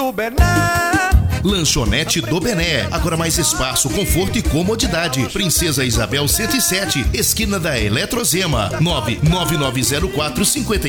do Bené. Lanchonete do Bené. Agora mais espaço, conforto e comodidade. Princesa Isabel 107, esquina da Eletrozema. 99904